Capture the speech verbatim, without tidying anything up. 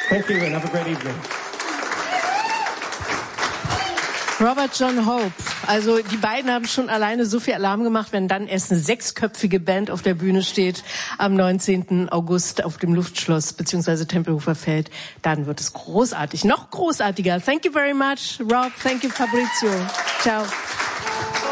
Thank you and have a great evening. Robert John Hope. Also die beiden haben schon alleine so viel Alarm gemacht, wenn dann erst eine sechsköpfige Band auf der Bühne steht am neunzehnten August auf dem Luftschloss bzw. Tempelhofer Feld. Dann wird es großartig, noch großartiger. Thank you very much, Rob. Thank you, Fabrizio. Ciao.